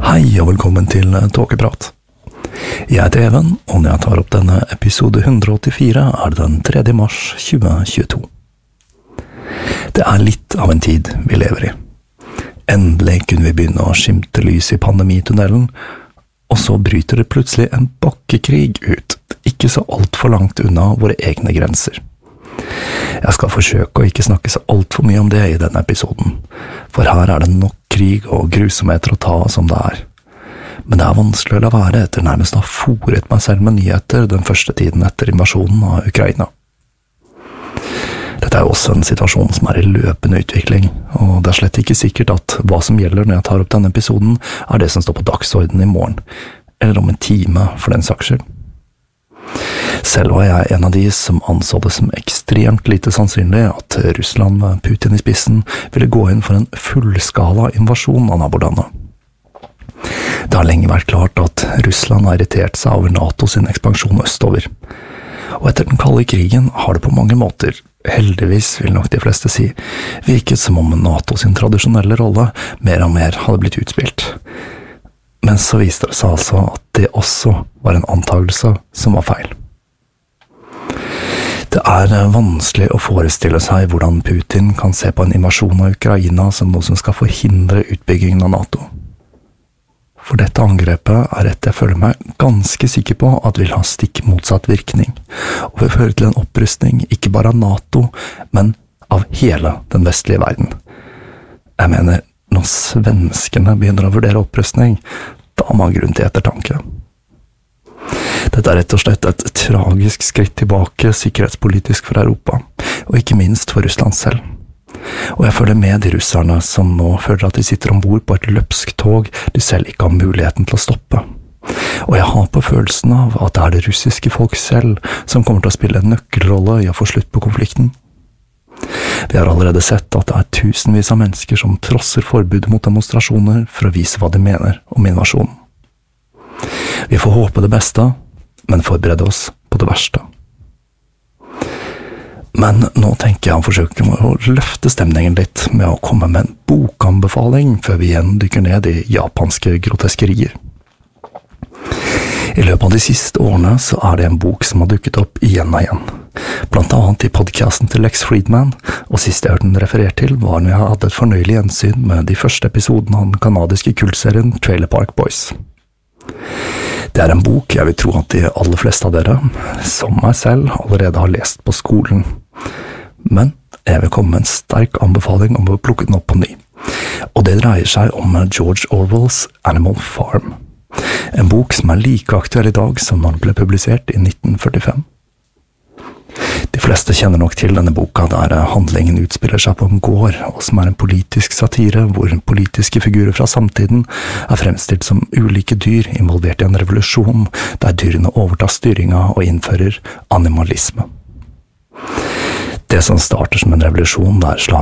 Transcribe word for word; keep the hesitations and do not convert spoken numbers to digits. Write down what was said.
Hei og velkommen til Tåkeprat. Jeg heter Even, og når jeg tar opp denne episode hundre åttifire er det den tredje mars tjue tjueto. Det er litt av en tid vi lever i. Endelig kunne vi begynne å skimte lys i pandemitunnelen, og så bryter det plutselig en bakkekrig ut, ikke så alt for langt unna våre egne grenser. Jeg skal forsøke å ikke snakke så alt for mye om det i denne episoden, for her er det nok krig og grusomheter å ta som det er. Men det er vanskelig å la være etter nærmest å ha foret meg selv med nyheter den første tiden etter invasjonen av Ukraina. Dette er jo også en situasjon som er i løpende utvikling, og det er slett ikke sikkert at hva som gjelder når jeg tar opp denne episoden er det som står på dagsordenen i morgen, eller om en time for den saks skyld. Selv var jeg en av de som anså det som ekstremt lite sannsynlig at Russland med Putin i spissen ville gå inn for en fullskala invasjon av nabolandet. Det har lenge vært klart at Russland har irritert seg over NATO sin ekspansjon østover. Og etter den kalde krigen har det på mange måter, heldigvis vil nok de fleste si, virket som om NATO sin tradisjonelle rolle mer og mer hadde blitt utspilt. Men så viste det seg altså at det også var en antagelse som var feil. Det er vanskelig å forestille seg hvordan Putin kan se på en invasjon av Ukraina som noe som skal forhindre utbyggingen av NATO. For dette angrepet er et jeg føler meg ganske sikker på at vil ha stikk motsatt virkning, og vil føre til en opprustning ikke bare av NATO, men av hele den vestlige verden. Jeg mener, når svenskene begynner å vurdere opprustning, da har man grunn til ettertanke. Dette er rett og slett et tragisk skritt tilbake sikkerhetspolitisk for Europa, og ikke minst for Russland selv. Og jeg føler med de russerne som nå føler at de sitter ombord på et løpsk tog de selv ikke har muligheten til å stoppe. Og jeg har på følelsen av at det er det russiske folk selv som kommer til å spille en nøkkelrolle i å få slutt på konflikten. Vi har allerede sett at det er tusenvis av mennesker som trosser forbud mot demonstrasjoner for å vise hva de mener om invasjonen. Vi får håpe det beste, men forberede oss på det verste. Men nå tenker jeg å forsøke å løfte stemningen litt med å komme med en bokanbefaling før vi igjen dykker ned i japanske groteskerier. I løpet av de siste årene så er det en bok som har dukket opp igjen og igjen. Blant annet i podcasten til Lex Fridman, og sist jeg hørte den referert til var når jeg hadde et fornøyelig gjensyn med de første episodene av den kanadiske kultserien Trailer Park Boys. Det er en bok jeg vil tro at de aller fleste av dere, som meg selv, allerede har lest på skolen. Men jeg vil komme med en sterk anbefaling om å plukke den opp på ny. Og det dreier seg om George Orwells Animal Farm. En bok som er like aktuell i dag som den ble publisert i nitten førtifem. De fleste kjenner nok til denne boka der handlingen utspiller seg på en gård, og som er en politisk satire hvor politiske figurer fra samtiden er fremstilt som ulike dyr involvert i en revolusjon der dyrene overtar styringa og innfører animalisme. Det som starter som en revolusjon der slag